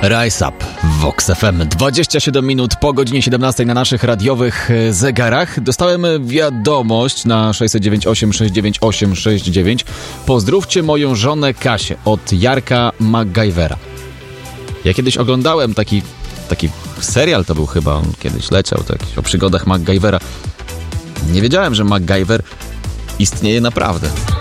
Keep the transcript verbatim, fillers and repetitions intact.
Rise Up w Vox F M. dwadzieścia siedem minut po godzinie siedemnastej na naszych radiowych zegarach. Dostałem wiadomość na sześć dziewięć osiem sześć dziewięć osiem sześć dziewięć. Pozdrówcie moją żonę Kasię od Jarka MacGyvera. Ja kiedyś oglądałem taki, taki serial, to był chyba, on kiedyś leciał, to jakiś o przygodach MacGyvera. Nie wiedziałem, że MacGyver istnieje naprawdę.